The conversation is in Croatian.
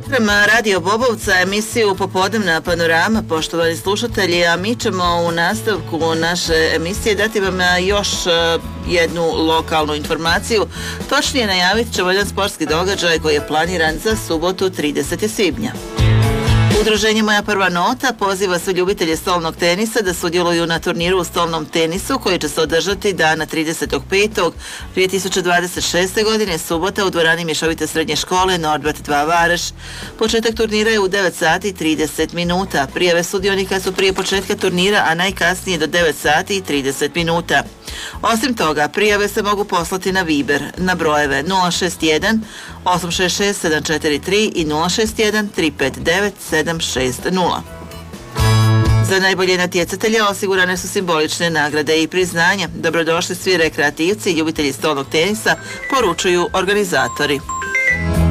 Prema Radio Bobovca, emisiju Popodnevna panorama, poštovani slušatelji, a mi ćemo u nastavku naše emisije dati vam još jednu lokalnu informaciju. Točnije najavit ćemo jedan sportski događaj koji je planiran za subotu 30. svibnja. Udruženje Moja prva nota poziva sve ljubitelje stolnog tenisa da sudjeluju na turniru u stolnom tenisu koji će se održati dana 30.5.2026. godine subota u dvorani mješovite srednje škole Norbert 2 Vareš. Početak turnira je u 9 sati i 30 minuta. Prijave sudionika su prije početka turnira, a najkasnije do 9 sati i 30 minuta. Osim toga, prijave se mogu poslati na Viber na brojeve 061 866 743 i 061 359 760. Za najbolje natjecatelja osigurane su simbolične nagrade i priznanja. Dobrodošli svi rekreativci i ljubitelji stolnog tenisa, poručuju organizatori.